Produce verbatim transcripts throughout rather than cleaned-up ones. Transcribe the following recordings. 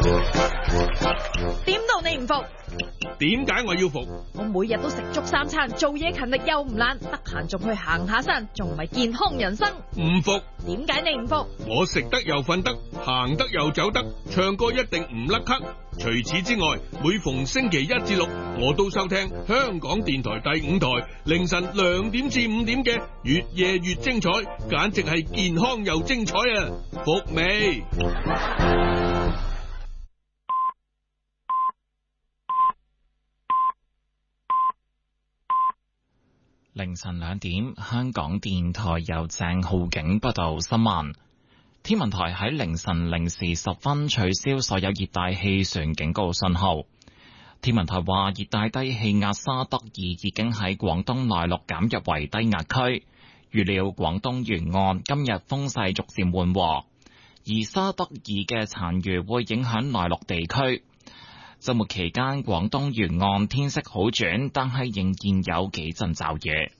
點到你唔服？ 點解我要服？ 我每日都食足三餐，做嘢勤力又唔懶，得閒仲去行下山，仲唔係健康人生？ 唔服？ 點解你唔服？ 我食得又瞓得，行得又走得，唱歌一定唔甩咳。除此之外，每逢星期一至六，我都收聽香港電台第五台凌晨兩點至五點嘅越夜越精彩，簡直係健康又精彩啊！服未？ 凌晨兩點，香港電台由鄭浩景報道新聞。天文台喺凌晨零時十分取消所有熱帶氣旋警告信號。天文台話，熱帶低氣壓沙德爾已經喺廣東內陸減弱為低壓區，預料廣東沿岸今日風勢逐漸緩和，而沙德爾嘅殘餘會影響內陸地區。週末期間，廣東沿岸天色好轉，但係仍然有幾陣驟雨。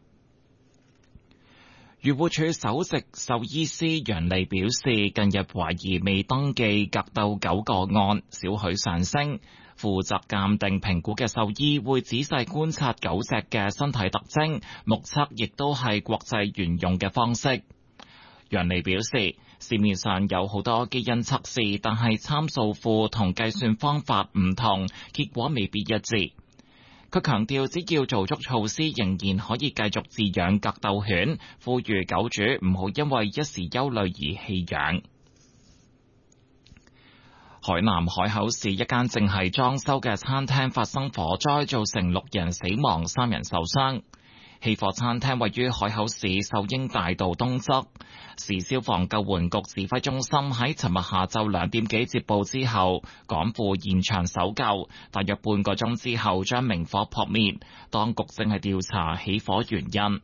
漁護署首席獸醫師楊利表示，近日懷疑未登記格鬥狗個案少許上升，負責鑑定評估嘅獸醫會仔細觀察狗隻嘅身體特徵，目測亦都係國際沿用嘅方式。楊利表示，市面上有好多基因測試，但係參數庫同計算方法唔同，結果未必一致。佢強調，只要做足措施，仍然可以繼續飼養格鬥犬，呼籲狗主唔好因為一時憂慮而棄養。海南海口市一間正係裝修嘅餐廳發生火災，造成六人死亡，三人受傷。起火餐廳位於海口市秀英大道東側，市消防救援局指揮中心喺尋日下晝兩點幾接報之後，趕赴現場搜救，大約半個鐘之後將明火撲滅。當局正係調查起火原因。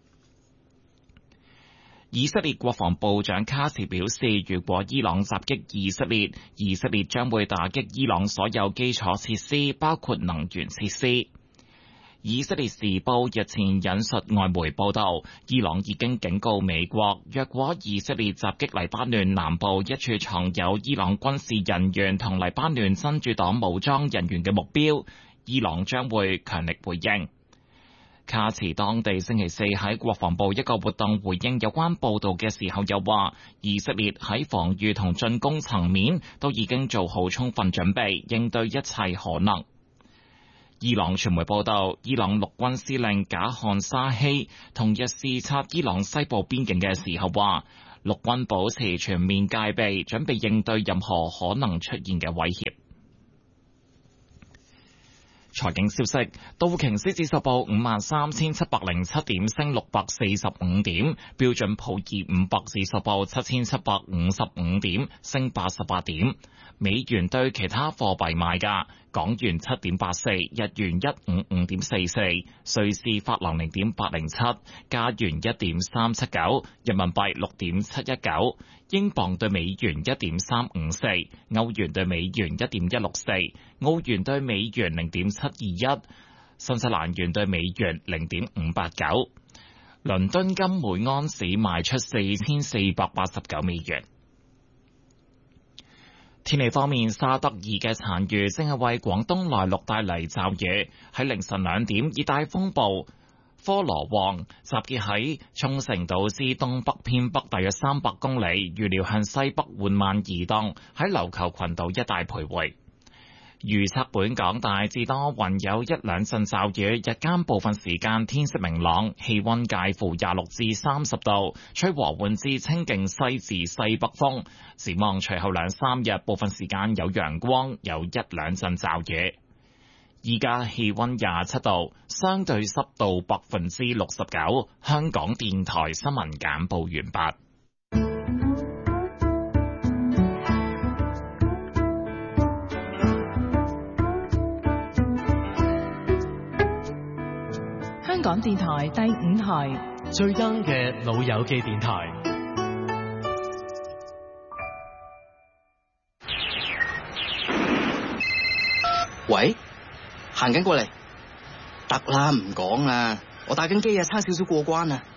以色列國防部長卡茨表示，如果伊朗襲擊以色列，以色列將會打擊伊朗所有基礎設施，包括能源設施。以色列時報日前引述外媒報道，伊朗已經警告美國，若果以色列襲擊黎巴嫩南部一處藏有伊朗軍事人員同黎巴嫩真主黨武裝人員嘅目標，伊朗將會強力回應。卡茨當地星期四喺國防部一個活動回應有關報道嘅時候，又話以色列喺防禦同進攻層面都已經做好充分準備，應對一切可能。伊朗傳媒報道，伊朗陸軍司令賈漢沙希同日視察伊朗西部邊境嘅時候話，陸軍保持全面戒備，準備應對任何可能出現嘅威脅。財經消息，道瓊斯指數報五萬三千七百零七點，升六百四十五點；標準普爾五百指數報七千七百五十五點，升八十八點。美元對其他貨幣賣價：港元七點八四，日元一五五點四四，瑞士法郎零點八零七，加元一點三七九，人民幣六點七一九，英鎊對美元一點三五四，歐元對美元一點一六四，澳元對美元零點七二一，新西蘭元對美元零點五八九。倫敦金每安士賣出四千四百八十九美元。天氣方面，沙德爾嘅殘餘正係為廣東內陸帶嚟驟雨。喺凌晨兩點，熱帶風暴科羅旺集結喺沖繩島之東北偏北大約三百公里，預料向西北緩慢移動，喺琉球群島一帶徘徊。預測本港大致多雲，有一兩陣驟雨，日間部分時間天色明朗，氣溫介乎廿六至三十度，吹和緩至清勁西至西北風。展望隨後兩三日，部分時間有陽光，有一兩陣驟雨。依家氣溫廿七度，相對濕度百分之六十九。香港電台新聞簡報完畢。 香港電台第五台最 young 嘅老友記電台。 喂，行緊過嚟，得啦，唔講啦，我打緊機啊，差少少過關啊。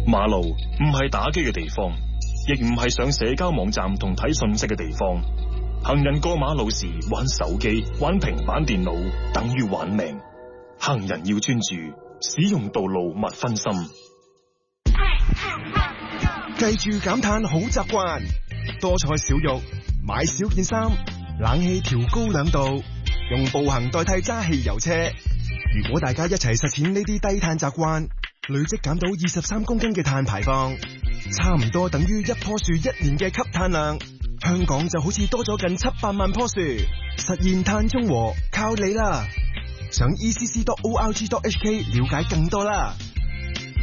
馬路唔係打機嘅地方，亦唔係上社交網站同睇信息嘅地方。行人過馬路時玩手機、玩平板電腦，等於玩命。行人要專注，使用道路勿分心。 記住減碳好習慣，多菜少肉，買少件衫，冷氣調高兩度，用步行代替揸汽油車。如果大家一齊實踐呢啲低碳習慣，累積減到二十三公斤嘅碳排放，差唔多等於一棵樹一年嘅吸碳量。香港就好似多咗近七百萬棵樹，實現碳中和靠你啦！上 e c c dot org dot h k 了解更多啦。